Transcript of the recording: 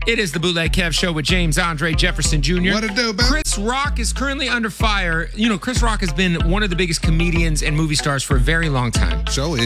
It is the Bootleg Kev Show with James Andre Jefferson Jr. What it do, baby? Chris Rock is currently under fire. You know, Chris Rock has been one of the biggest comedians and movie stars for a very long time. Show is.